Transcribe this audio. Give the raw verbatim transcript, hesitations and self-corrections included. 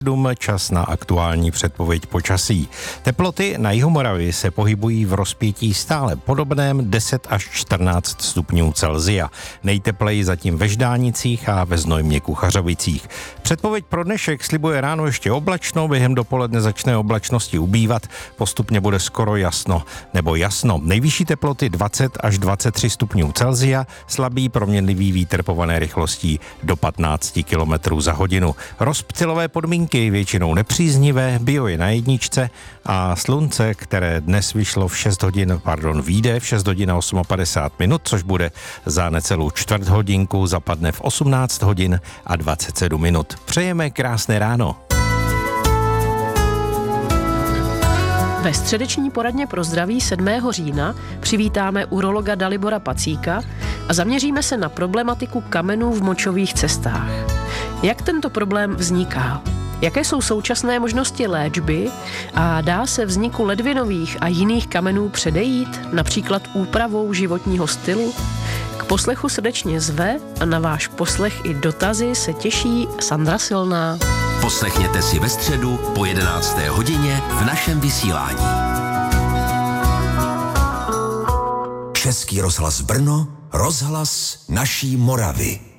Čas na aktuální předpověď počasí. Teploty na Jihomoravě se pohybují v rozpětí stále podobném deset až čtrnáct stupňů Celsia. Nejtepleji zatím ve Ždánicích a ve Znojmě Kuchařovicích. Předpověď pro dnešek slibuje ráno ještě oblačno, během dopoledne začne oblačnosti ubývat, postupně bude skoro jasno nebo jasno. Nejvyšší teploty dvacet až dvacet tři stupňů Celsia, slabý proměnlivý vítr pované rychlostí do patnáct kilometrů za hodinu. Rozptylové podmínky většinou nepříznivé, bio je na jedničce a slunce, které dnes vyšlo v šest hodin, pardon, vyjde v šest hodin a padesát osm minut, což bude za necelou čtvrt hodinku, zapadne v osmnáct hodin a dvacet sedm minut. Přejeme krásné ráno. Ve středeční poradně pro zdraví sedmého října přivítáme urologa Dalibora Pacíka a zaměříme se na problematiku kamenů v močových cestách. Jak tento problém vzniká? Jaké jsou současné možnosti léčby a dá se vzniku ledvinových a jiných kamenů předejít, například úpravou životního stylu? K poslechu srdečně zve a na váš poslech i dotazy se těší Sandra Silná. Poslechněte si ve středu po jedenácté hodině v našem vysílání. Český rozhlas Brno, rozhlas naší Moravy.